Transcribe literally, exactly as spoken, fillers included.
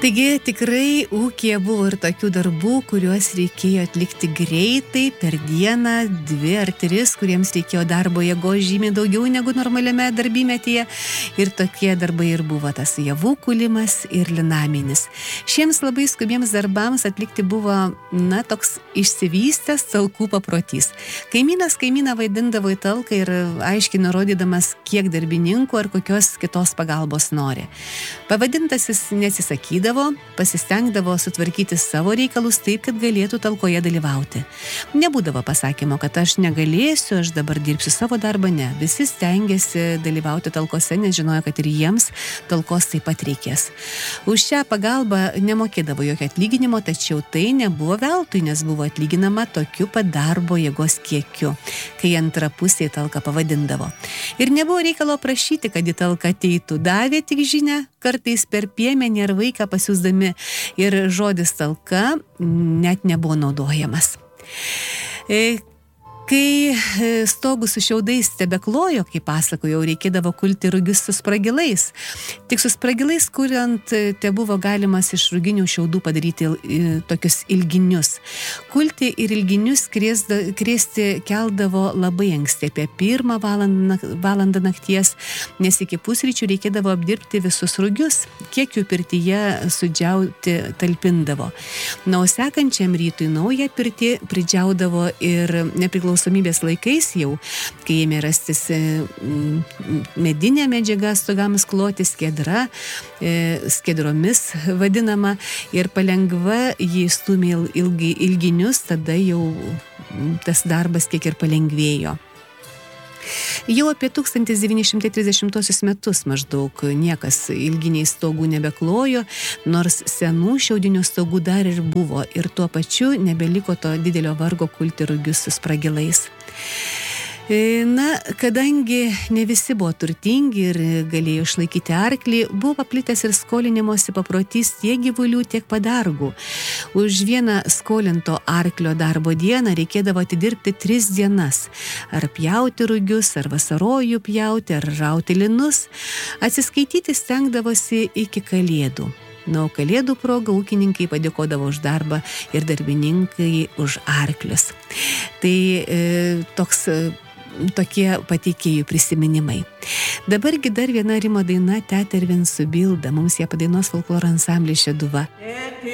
Taigi tikrai ūkyje buvo ir tokių darbų, kuriuos reikėjo atlikti greitai, per dieną, dvi ar tris, kuriems reikėjo darbo jėgos žymiai daugiau negu normaliame darbymetyje. Ir tokie darbai ir buvo tas javų kūlimas ir linaminis. Šiems labai skubiems darbams atlikti buvo, na, toks išsivystęs talkų paprotys. Kaimynas kaimyną vaidindavo į talką ir aiškiai nurodydamas, kiek darbininkų ar kokios kitos pagalbos nori. Pavadintasis nesisakydavo, pasistengdavo sutvarkyti savo reikalus taip, kad galėtų talkoje dalyvauti. Nebūdavo pasakymo, kad aš negalėsiu, aš dabar dirbsiu savo darbą, ne. Visi stengiasi dalyvauti talkose, nes žinojo, kad ir jiems talkos taip pat reikės. Už šią pagalbą nemokėdavo jokio atlyginimo, tačiau tai nebuvo veltui, nes buvo atlyginama tokiu pat darbo jėgos kiekiu, kai antra pusė talką pavadindavo. Ir nebuvo reikalo prašyti, kad į talką ateitų, davė tik žinią, kartais per piemenį ar vaiką pasiūsdami, ir žodis talka net nebuvo naudojamas. E, Kai stogų su šiaudais tebeklojo, kaip pasakojau, reikėdavo kulti rugius su spragilais. Tik su spragilais kuriant te buvo galimas iš ruginių šiaudų padaryti tokius ilginius. Kulti ir ilginius krėsda, krėsti keldavo labai anksti, apie pirmą valandą, valandą nakties, nes iki pusryčių reikėdavo apdirbti visus rugius, kiek jų pirtyje sudžiauti talpindavo. Na, o sekančiam rytui naują pirtį pridžiaudavo ir nepriklausomybės Klausomybės laikais jau, kai ėmė rastis medinė medžiaga stogams kloti, skiedra, skiedromis vadinama, ir palengva jį stūmė ilgi, ilginius, tada jau tas darbas kiek ir palengvėjo. Jau apie tūkstantis devyni šimtai trisdešimtuosius metus maždaug niekas ilginiai stogų nebeklojo, nors senų šiaudinių stogų dar ir buvo, ir tuo pačiu nebeliko to didelio vargo kulti rugius su spragilais. Na, kadangi ne visi buvo turtingi ir galėjo išlaikyti arklį, buvo paplitęs ir skolinimosi paprotys tiek gyvulių, tiek padargų. Už vieną skolinto arklio darbo dieną reikėdavo atidirbti tris dienas. Ar pjauti rugius, ar vasarojų pjauti, ar rauti linus. Atsiskaityti stengdavosi iki kalėdų. Na, o kalėdų proga ūkininkai padėkodavo už darbą ir darbininkai už arklius. Tai e, toks... tokie pateikėjų prisiminimai. Dabargi dar viena Rimo daina Tetervin su Bilda. Mums ją padainuos folkloro ansamblis Šeduva.